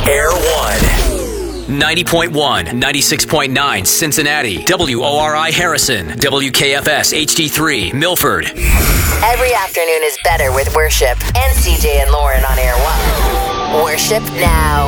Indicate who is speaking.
Speaker 1: Air One. 90.1, 96.9 Cincinnati, WORI Harrison, WKFS HD3 Milford.
Speaker 2: Every afternoon is better with worship and CJ and Lauren on Air One. Worship now.